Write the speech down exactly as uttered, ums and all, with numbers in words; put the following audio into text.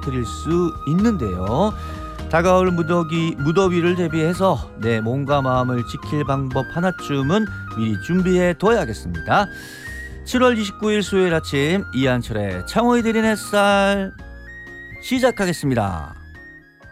터뜨릴 수 있는데요. 다가올 무더기, 무더위를 대비해서 내 몸과 마음을 지킬 방법 하나쯤은 미리 준비해 둬야겠습니다. 칠월 이십구일 수요일 아침 이한철의 창호이 드린 햇살 시작하겠습니다.